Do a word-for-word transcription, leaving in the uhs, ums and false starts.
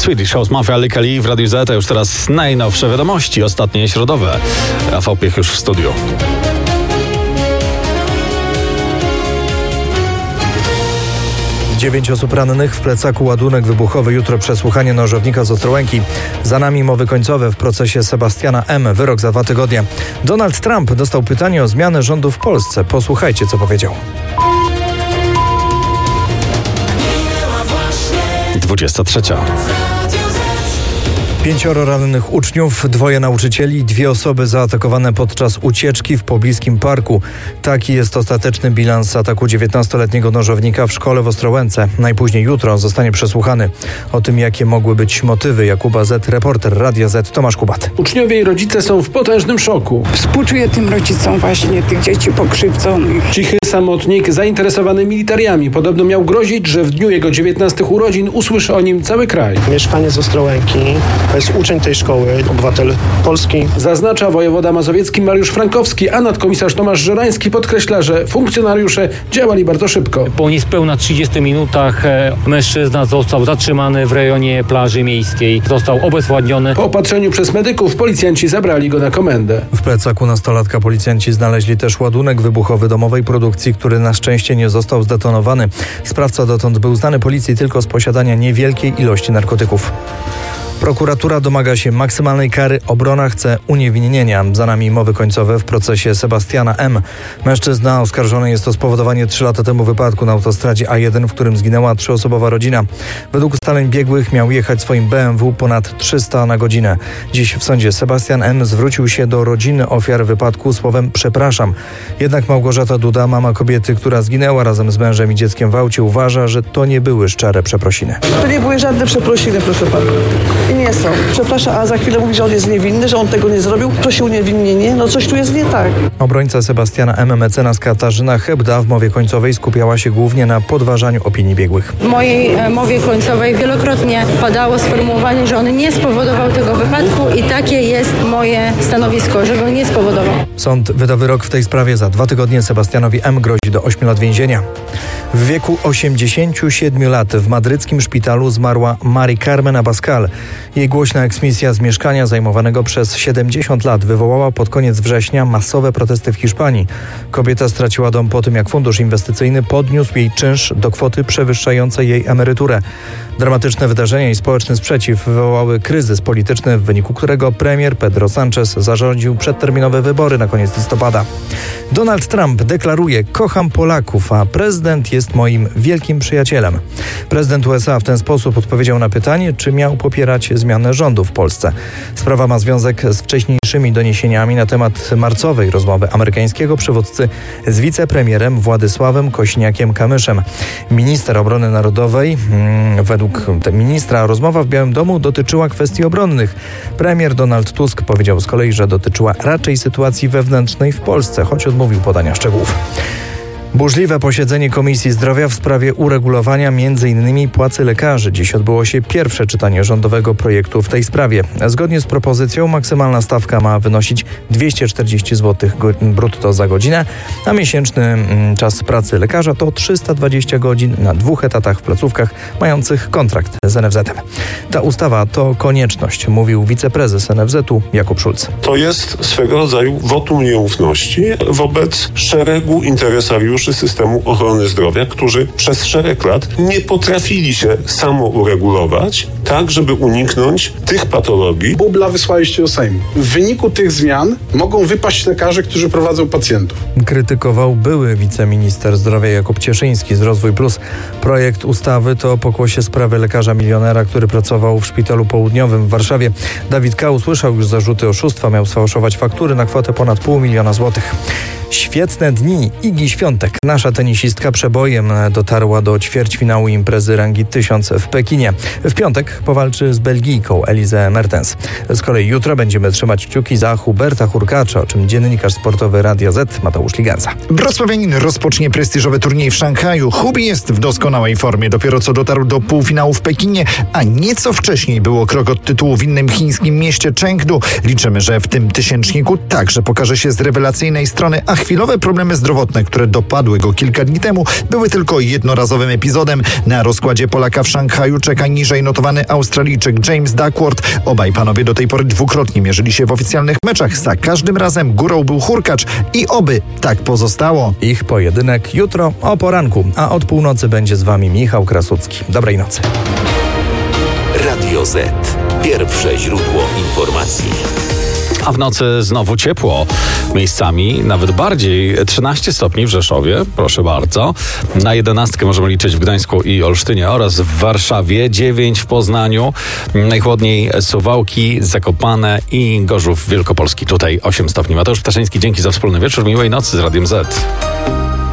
Swedish House Mafia, Lee Kelly w Radiu Z, a już teraz najnowsze wiadomości, ostatnie środowe. Rafał Piech już w studiu. Dziewięć osób rannych, w plecaku ładunek wybuchowy, jutro przesłuchanie nożownika z Ostrołęki. Za nami mowy końcowe w procesie Sebastiana M. Wyrok za dwa tygodnie. Donald Trump dostał pytanie o zmianę rządu w Polsce. Posłuchajcie, co powiedział. dwudziesta trzecia. Pięcioro rannych uczniów, dwoje nauczycieli, dwie osoby zaatakowane podczas ucieczki w pobliskim parku. Taki jest ostateczny bilans ataku dziewiętnastoletniego nożownika w szkole w Ostrołęce. Najpóźniej jutro zostanie przesłuchany. O tym, jakie mogły być motywy Jakuba Z., reporter Radia Z. Tomasz Kubat. Uczniowie i rodzice są w potężnym szoku. Współczuję tym rodzicom właśnie tych dzieci pokrzywdzonych. Cichy samotnik zainteresowany militariami podobno miał grozić, że w dniu jego dziewiętnastych urodzin usłyszy o nim cały kraj. Mieszkaniec z Ostrołęki, to jest uczeń tej szkoły, obywatel polski. Zaznacza wojewoda mazowiecki Mariusz Frankowski, a nadkomisarz Tomasz Żerański podkreśla, że funkcjonariusze działali bardzo szybko. Po niespełna trzydziestu minutach mężczyzna został zatrzymany w rejonie plaży miejskiej. Został obezwładniony. Po opatrzeniu przez medyków policjanci zabrali go na komendę. W plecaku nastolatka policjanci znaleźli też ładunek wybuchowy domowej produkcji, który na szczęście nie został zdetonowany. Sprawca dotąd był znany policji tylko z posiadania niewielkiej ilości narkotyków. Prokuratura domaga się maksymalnej kary, obrona chce uniewinnienia. Za nami mowy końcowe w procesie Sebastiana M. Mężczyzna oskarżony jest o spowodowanie trzy lata temu wypadku na autostradzie A jeden, w którym zginęła trzyosobowa rodzina. Według ustaleń biegłych miał jechać swoim B M W ponad trzysta na godzinę. Dziś w sądzie Sebastian M. zwrócił się do rodziny ofiar wypadku słowem przepraszam. Jednak Małgorzata Duda, mama kobiety, która zginęła razem z mężem i dzieckiem w aucie, uważa, że to nie były szczere przeprosiny. To nie były żadne przeprosiny, proszę pana. I nie są. Przepraszam, a za chwilę mówi, że on jest niewinny, że on tego nie zrobił. Prosi o uniewinnienie. No coś tu jest nie tak. Obrońca Sebastiana M. mecenas Katarzyna Hebda w mowie końcowej skupiała się głównie na podważaniu opinii biegłych. W mojej mowie końcowej wielokrotnie padało sformułowanie, że on nie spowodował tego wypadku i takie jest moje stanowisko, że go nie spowodował. Sąd wyda wyrok w tej sprawie. Za dwa tygodnie Sebastianowi M. grozi do ośmiu lat więzienia. W wieku osiemdziesięciu siedmiu lat w madryckim szpitalu zmarła Mari Carmen Abascal. Jej głośna eksmisja z mieszkania zajmowanego przez siedemdziesiąt lat wywołała pod koniec września masowe protesty w Hiszpanii. Kobieta straciła dom po tym, jak fundusz inwestycyjny podniósł jej czynsz do kwoty przewyższającej jej emeryturę. Dramatyczne wydarzenia i społeczny sprzeciw wywołały kryzys polityczny, w wyniku którego premier Pedro Sanchez zarządził przedterminowe wybory na koniec listopada. Donald Trump deklaruje: kocham Polaków, a prezydent jest moim wielkim przyjacielem. Prezydent U S A w ten sposób odpowiedział na pytanie, czy miał popierać zmianę rządu w Polsce. Sprawa ma związek z wcześniejszymi doniesieniami na temat marcowej rozmowy amerykańskiego przywódcy z wicepremierem Władysławem Kośniakiem-Kamyszem. Minister Obrony Narodowej, hmm, według ministra, rozmowa w Białym Domu dotyczyła kwestii obronnych. Premier Donald Tusk powiedział z kolei, że dotyczyła raczej sytuacji wewnętrznej w Polsce, choć odmówił podania szczegółów. Burzliwe posiedzenie Komisji Zdrowia w sprawie uregulowania między innymi płacy lekarzy. Dziś odbyło się pierwsze czytanie rządowego projektu w tej sprawie. Zgodnie z propozycją maksymalna stawka ma wynosić dwieście czterdzieści złotych brutto za godzinę, a miesięczny czas pracy lekarza to trzysta dwadzieścia godzin na dwóch etatach w placówkach mających kontrakt z N F Z-em. Ta ustawa to konieczność, mówił wiceprezes N F Z-u Jakub Szulc. To jest swego rodzaju wotum nieufności wobec szeregu interesariuszy systemu ochrony zdrowia, którzy przez szereg lat nie potrafili się samo uregulować, tak żeby uniknąć tych patologii. Bubla wysłaliście do Sejmu. W wyniku tych zmian mogą wypaść lekarze, którzy prowadzą pacjentów. Krytykował były wiceminister zdrowia Jakub Cieszyński z Rozwój Plus. Projekt ustawy to pokłosie sprawy lekarza milionera, który pracował w Szpitalu Południowym w Warszawie. Dawid K. usłyszał już zarzuty oszustwa, miał sfałszować faktury na kwotę ponad pół miliona złotych. Świetne dni. Igi Świątek. Nasza tenisistka przebojem dotarła do ćwierćfinału imprezy rangi tysiąc w Pekinie. W piątek powalczy z Belgijką Elizę Mertens. Z kolei jutro będziemy trzymać kciuki za Huberta Hurkacza, o czym dziennikarz sportowy Radia Z Mateusz Liganza. Wrocławianin rozpocznie prestiżowy turniej w Szanghaju. Hubi jest w doskonałej formie. Dopiero co dotarł do półfinału w Pekinie, a nieco wcześniej było krok od tytułu w innym chińskim mieście Chengdu. Liczymy, że w tym tysięczniku także pokaże się z rewelacyjnej strony, a chwilowe problemy zdrowotne, które dopadły dopadły go kilka dni temu, były tylko jednorazowym epizodem. Na rozkładzie Polaka w Szanghaju czeka niżej notowany Australijczyk James Duckworth. Obaj panowie do tej pory dwukrotnie mierzyli się w oficjalnych meczach. Za każdym razem górą był Hurkacz i oby tak pozostało. Ich pojedynek jutro o poranku, a od północy będzie z wami Michał Krasucki. Dobrej nocy. Radio Z. Pierwsze źródło informacji. A w nocy znowu ciepło. Miejscami nawet bardziej. trzynaście stopni w Rzeszowie, proszę bardzo. Na jedenastkę możemy liczyć w Gdańsku i Olsztynie oraz w Warszawie. dziewięć w Poznaniu. Najchłodniej Suwałki, Zakopane i Gorzów Wielkopolski. Tutaj osiem stopni. Mateusz Ptaszyński, dzięki za wspólny wieczór. Miłej nocy z Radiem Z.